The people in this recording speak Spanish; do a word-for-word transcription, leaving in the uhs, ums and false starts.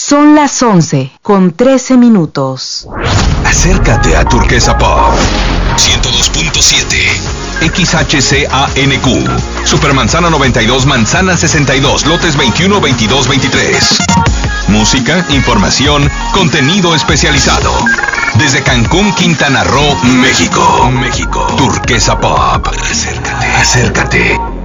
Son las once con trece minutos. Acércate a Turquesa Pop ciento dos punto siete X H C A N Q Supermanzana noventa y dos, Manzana sesenta y dos, lotes veintiuno, veintidós, veintitrés. Música, información, contenido especializado. Desde Cancún, Quintana Roo, México. México. Turquesa Pop. Acércate. Acércate.